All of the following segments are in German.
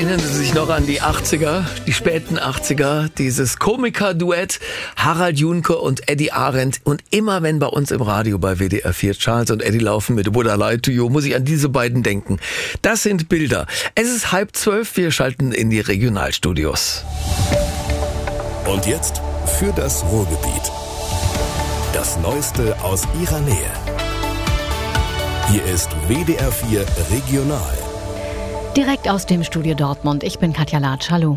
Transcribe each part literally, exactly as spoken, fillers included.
Erinnern Sie sich noch an die achtziger, die späten achtziger, dieses Komiker-Duett Harald Junke und Eddie Arendt. Und immer wenn bei uns im Radio bei W D R vier Charles und Eddie laufen mit Would I Lie to You, muss ich an diese beiden denken. Das sind Bilder. Es ist halb zwölf, wir schalten in die Regionalstudios. Und jetzt für das Ruhrgebiet. Das Neueste aus Ihrer Nähe. Hier ist W D R vier Regional. Direkt aus dem Studio Dortmund. Ich bin Katja Latsch. Hallo.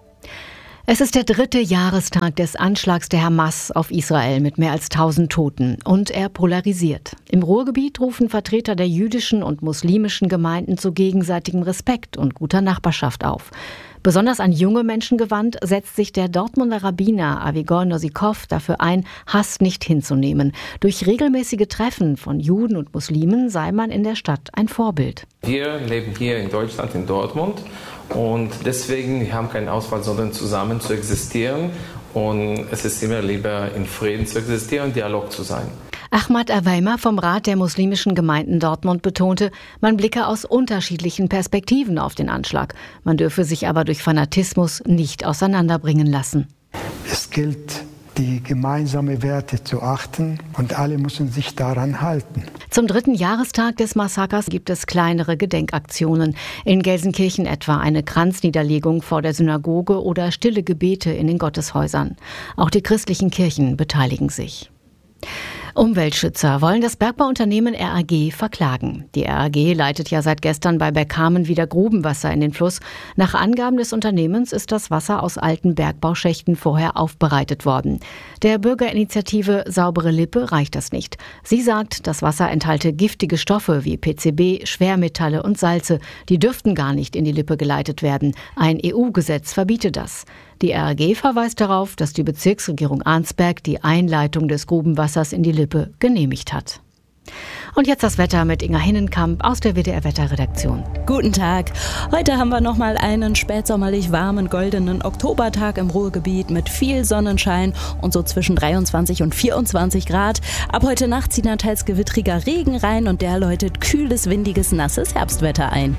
Es ist der dritte Jahrestag des Anschlags der Hamas auf Israel mit mehr als tausend Toten. Und er polarisiert. Im Ruhrgebiet rufen Vertreter der jüdischen und muslimischen Gemeinden zu gegenseitigem Respekt und guter Nachbarschaft auf. Besonders an junge Menschen gewandt, setzt sich der Dortmunder Rabbiner Avigor Nosikov dafür ein, Hass nicht hinzunehmen. Durch regelmäßige Treffen von Juden und Muslimen sei man in der Stadt ein Vorbild. Wir leben hier in Deutschland, in Dortmund, und deswegen wir haben keinen Auswahl, sondern zusammen zu existieren. Und es ist immer lieber, in Frieden zu existieren und Dialog zu sein. Ahmad Aweimer vom Rat der muslimischen Gemeinden Dortmund betonte, man blicke aus unterschiedlichen Perspektiven auf den Anschlag. Man dürfe sich aber durch Fanatismus nicht auseinanderbringen lassen. Es gilt, die gemeinsamen Werte zu achten, und alle müssen sich daran halten. Zum dritten Jahrestag des Massakers gibt es kleinere Gedenkaktionen. In Gelsenkirchen etwa eine Kranzniederlegung vor der Synagoge oder stille Gebete in den Gotteshäusern. Auch die christlichen Kirchen beteiligen sich. Umweltschützer wollen das Bergbauunternehmen R A G verklagen. Die R A G leitet ja seit gestern bei Bergkamen wieder Grubenwasser in den Fluss. Nach Angaben des Unternehmens ist das Wasser aus alten Bergbauschächten vorher aufbereitet worden. Der Bürgerinitiative Saubere Lippe reicht das nicht. Sie sagt, das Wasser enthalte giftige Stoffe wie P C B, Schwermetalle und Salze. Die dürften gar nicht in die Lippe geleitet werden. Ein E U-Gesetz verbietet das. Die R A G verweist darauf, dass die Bezirksregierung Arnsberg die Einleitung des Grubenwassers in die Lippe genehmigt hat. Und jetzt das Wetter mit Inga Hinnenkamp aus der W D R-Wetterredaktion. Guten Tag. Heute haben wir nochmal einen spätsommerlich warmen, goldenen Oktobertag im Ruhrgebiet mit viel Sonnenschein und so zwischen dreiundzwanzig und vierundzwanzig Grad. Ab heute Nacht zieht dann teils gewittriger Regen rein und der läutet kühles, windiges, nasses Herbstwetter ein.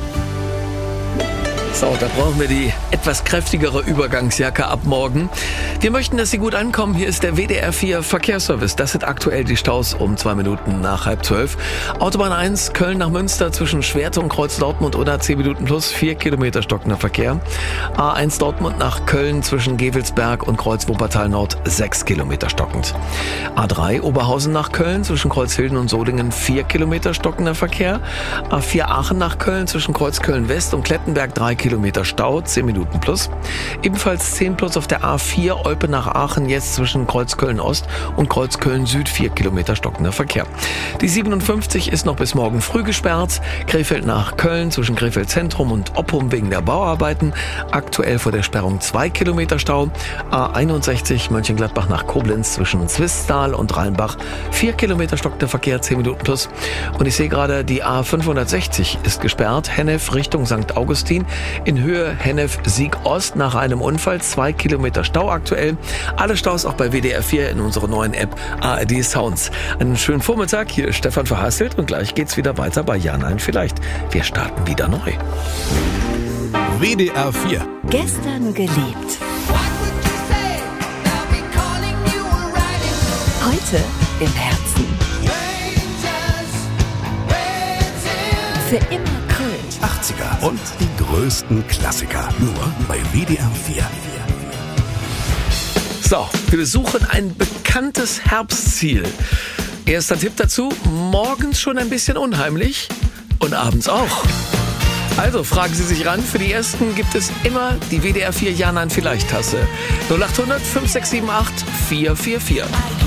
So, da brauchen wir die etwas kräftigere Übergangsjacke ab morgen. Wir möchten, dass Sie gut ankommen. Hier ist der W D R vier Verkehrsservice. Das sind aktuell die Staus um zwei Minuten nach halb zwölf. Autobahn eins, Köln nach Münster zwischen Schwerte und Kreuz Dortmund oder zehn Minuten plus, vier Kilometer stockender Verkehr. A eins Dortmund nach Köln zwischen Gevelsberg und Kreuz Wuppertal Nord, sechs Kilometer stockend. A drei Oberhausen nach Köln zwischen Kreuzhilden und Solingen, vier Kilometer stockender Verkehr. A vier Aachen nach Köln zwischen Kreuz Köln West und Klettenberg, drei Kilometer Stau, zehn Minuten plus. Ebenfalls zehn plus auf der A vier Olpe nach Aachen, jetzt zwischen Kreuz Köln Ost und Kreuz Köln Süd, vier Kilometer stockender Verkehr. Die siebenundfünfzig ist noch bis morgen früh gesperrt. Krefeld nach Köln zwischen Krefeld Zentrum und Oppum wegen der Bauarbeiten. Aktuell vor der Sperrung zwei Kilometer Stau. A einundsechzig Mönchengladbach nach Koblenz zwischen Zwisttal und Rheinbach, vier Kilometer stockender Verkehr, zehn Minuten plus. Und ich sehe gerade, die A fünfhundertsechzig ist gesperrt. Hennef Richtung Sankt Augustin. In Höhe Hennef-Sieg-Ost nach einem Unfall, zwei Kilometer Stau aktuell. Alle Staus auch bei W D R vier in unserer neuen App A R D Sounds. Einen schönen Vormittag, hier ist Stefan Verhasselt und gleich geht's wieder weiter bei Ja, Nein, Vielleicht. Wir starten wieder neu. W D R vier. Gestern geliebt. Heute im Herzen. Für immer Köln. achtziger und die größten Klassiker. Nur bei W D R vier. So, wir besuchen ein bekanntes Herbstziel. Erster Tipp dazu, morgens schon ein bisschen unheimlich und abends auch. Also fragen Sie sich ran, für die Ersten gibt es immer die W D R vier Ja, Nein, Vielleicht Tasse. null acht hundert fünf sechs sieben acht vier vier vier.